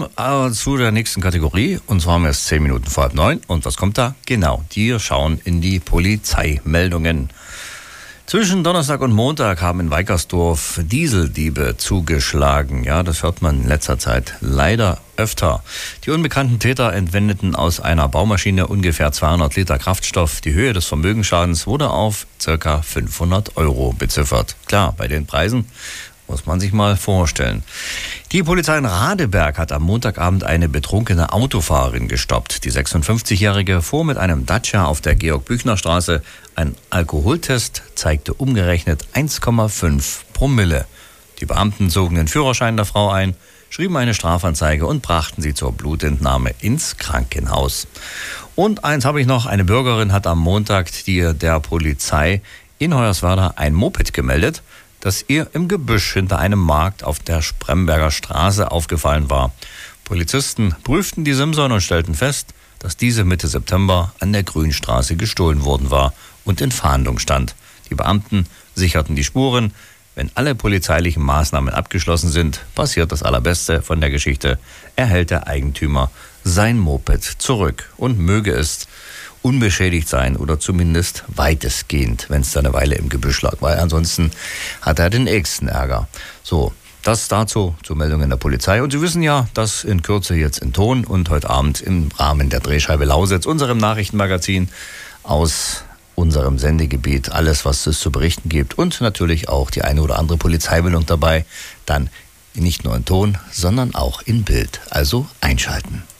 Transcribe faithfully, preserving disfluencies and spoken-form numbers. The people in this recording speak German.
kommen äh, zu der nächsten Kategorie. Und zwar haben wir es zehn Minuten vor halb neun. Und was kommt da? Genau, wir schauen in die Polizeimeldungen. Zwischen Donnerstag und Montag haben in Weikersdorf Dieseldiebe zugeschlagen. Ja, das hört man in letzter Zeit leider öfter. Die unbekannten Täter entwendeten aus einer Baumaschine ungefähr zweihundert Liter Kraftstoff. Die Höhe des Vermögensschadens wurde auf ca. fünfhundert Euro beziffert. Klar, bei den Preisen muss man sich mal vorstellen. Die Polizei in Radeberg hat am Montagabend eine betrunkene Autofahrerin gestoppt. Die sechsundfünfzigjährige fuhr mit einem Dacia auf der Georg-Büchner-Straße. Ein Alkoholtest zeigte umgerechnet eins Komma fünf Promille. Die Beamten zogen den Führerschein der Frau ein, schrieben eine Strafanzeige und brachten sie zur Blutentnahme ins Krankenhaus. Und eins habe ich noch. Eine Bürgerin hat am Montag die, der Polizei in Hoyerswerda ein Moped gemeldet, das ihr im Gebüsch hinter einem Markt auf der Spremberger Straße aufgefallen war. Polizisten prüften die Simson und stellten fest, dass diese Mitte September an der Grünstraße gestohlen worden war und in Fahndung stand. Die Beamten sicherten die Spuren. Wenn alle polizeilichen Maßnahmen abgeschlossen sind, passiert das Allerbeste von der Geschichte. Erhält der Eigentümer sein Moped zurück und möge es unbeschädigt sein oder zumindest weitestgehend, wenn es da eine Weile im Gebüsch lag, weil ansonsten hat er den nächsten Ärger. So, das dazu zur Meldung in der Polizei. Und Sie wissen ja, dass in Kürze jetzt in Ton und heute Abend im Rahmen der Drehscheibe Lausitz, unserem Nachrichtenmagazin aus unserem Sendegebiet, alles, was es zu berichten gibt und natürlich auch die eine oder andere Polizeimeldung dabei, dann nicht nur in Ton, sondern auch in Bild. Also einschalten.